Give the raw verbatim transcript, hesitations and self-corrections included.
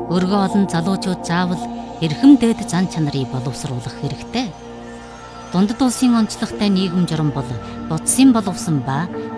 Өргөө олон залуучууд заавал эрхэм дээд зан чанарыг боловсруулах хэрэгтэй. Дундад улсын онцлогтой нийгэм журам бол дутсын боловсон ба